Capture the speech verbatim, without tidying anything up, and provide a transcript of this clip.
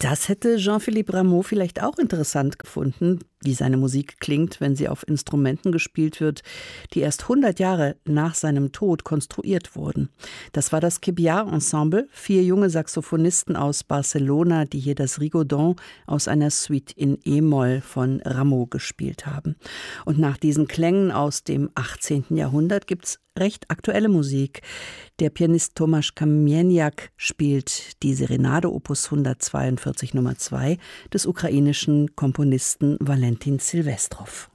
Das hätte Jean-Philippe Rameau vielleicht auch interessant gefunden, wie seine Musik klingt, wenn sie auf Instrumenten gespielt wird, die erst hundert Jahre nach seinem Tod konstruiert wurden. Das war das Quebillard-Ensemble, vier junge Saxophonisten aus Barcelona, die hier das Rigodon aus einer Suite in E-Moll von Rameau gespielt haben. Und nach diesen Klängen aus dem achtzehnten Jahrhundert gibt's recht aktuelle Musik. Der Pianist Tomasz Kamieniak spielt die Serenade Opus hundertzweiundvierzig Nummer zwei des ukrainischen Komponisten Valentin Silvestrov.